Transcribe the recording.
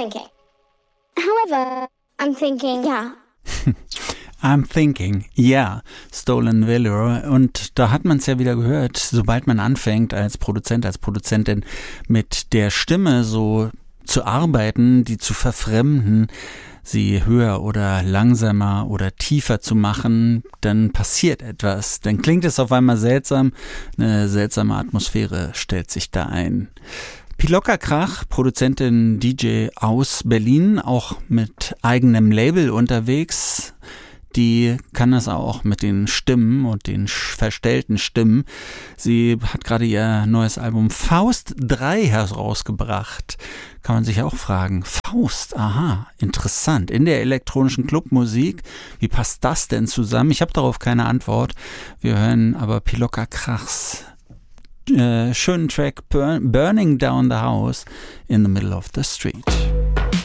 thinking. However, I'm thinking, yeah. I'm thinking, yeah, Stolen Valor. Und da hat man es ja wieder gehört, sobald man anfängt als Produzent, als Produzentin mit der Stimme so zu arbeiten, die zu verfremden, sie höher oder langsamer oder tiefer zu machen, dann passiert etwas. Dann klingt es auf einmal seltsam, eine seltsame Atmosphäre stellt sich da ein. Pilocka Krach, Produzentin, DJ aus Berlin, auch mit eigenem Label unterwegs. Die kann das auch mit den Stimmen und den verstellten Stimmen. Sie hat gerade ihr neues Album Faust 3 herausgebracht. Kann man sich auch fragen, Faust, aha, interessant. In der elektronischen Clubmusik, wie passt das denn zusammen? Ich habe darauf keine Antwort. Wir hören aber Pilocka Krachs schönen Track Burning Down the House in the Middle of the Street.